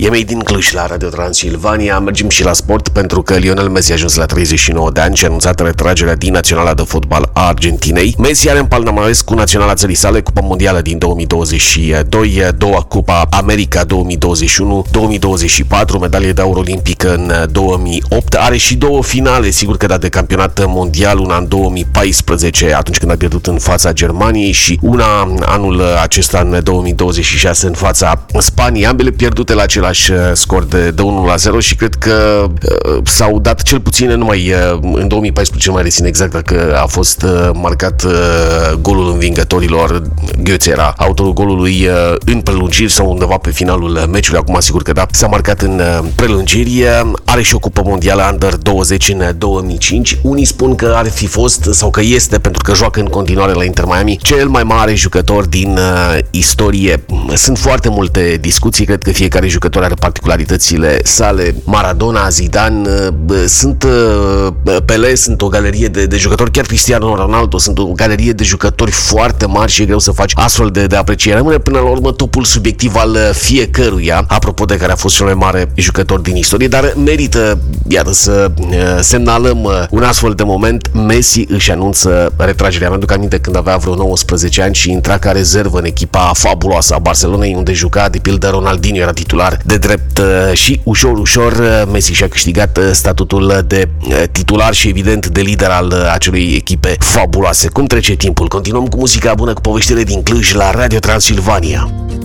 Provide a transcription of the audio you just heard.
E Made in Cluj la Radio Transilvania. Mergem și la sport pentru că Lionel Messi a ajuns la 39 de ani și a anunțat retragerea din Naționala de Fotbal a Argentinei. Messi are în palmares cu naționala țării sale Cupa Mondială din 2022, doua Cupa America 2021, 2024, medalie de aur olimpică în 2008. Are și două finale, sigur că de campionat mondial, una în 2014, atunci când a pierdut în fața Germaniei, și una anul acesta în 2026 în fața Spaniei, ambele pierdute la același scor de 1-0 și cred că s-au dat cel puțin numai în 2014, mai rețin exact dacă a fost marcat golul învingătorilor. Götze era autorul golului în prelungiri sau undeva pe finalul meciului, acum sigur că da, s-a marcat în prelungiri. Are și o cupă mondială Under 20 în 2005. Unii spun că ar fi fost sau că este, pentru că joacă în continuare la Inter Miami, cel mai mare jucător din istorie. Sunt foarte multe discuții, cred că fiecare jucător are particularitățile sale. Maradona, Zidane, sunt Pelé, sunt o galerie de jucători, chiar Cristiano Ronaldo, sunt o galerie de jucători foarte mari și e greu să faci astfel de apreciere. Rămâne până la urmă topul subiectiv al fiecăruia, apropo de care a fost cel mai mare jucător din istorie, dar merită, iată, să semnalăm un astfel de moment. Messi își anunță retragerea. Mi-aduc aminte când avea vreo 19 ani și intra ca rezervă în echipa fabuloasă a Barcelonei, unde juca, de pildă, Ronaldinho era titular de drept și ușor Messi și-a câștigat statutul de titular și evident de lider al acelei echipe fabuloase. Cum trece timpul? Continuăm cu muzica bună, cu poveștile din Cluj la Radio Transilvania.